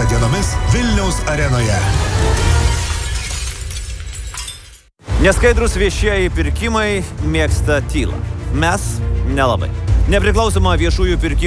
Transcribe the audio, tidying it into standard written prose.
dienomis Vilniaus arenoje. Neskaidrus viešieji pirkimai mėgsta tylą. Mes nelabai. Nepriklausoma viešųjų pirkimų